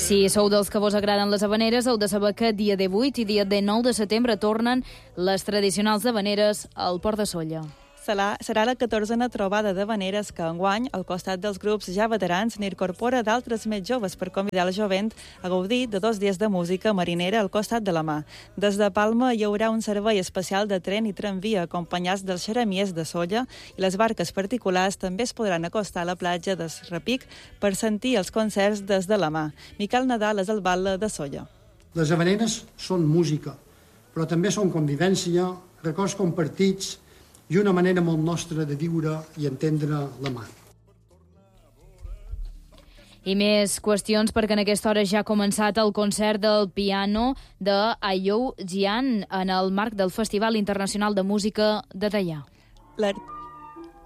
Si sou dels que vos agraden les havaneres, heu de saber que dia 18 i dia 19 de setembre tornen les tradicionals havaneres al Port de Sóller. Serà la 14a trobada d'havaneres que enguany, al costat dels grups ja veterans, n'incorpora d'altres més joves per convidar la jovent a gaudir de 2 dies de música marinera al costat de la mà. Des de Palma hi haurà un servei especial de tren i tramvia acompanyats dels xeremiers de Sóller i les barques particulars també es podran acostar a la platja del Repic per sentir els concerts des de la mà. Miquel Nadal és el batlle de Sóller. Les havaneres són música, però també són convivència, records compartits i una manera molt nostra de viure i entendre la mà. I més qüestions perquè en aquesta hora ja ha començat el concert del piano de Ayou Jian en el marc del Festival Internacional de Música de Teià.